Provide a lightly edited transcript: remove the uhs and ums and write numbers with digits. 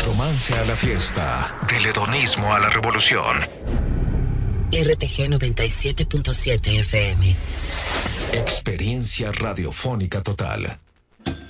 romance a la fiesta, del hedonismo a la revolución. RTG 97.7 FM. Experiencia radiofónica total.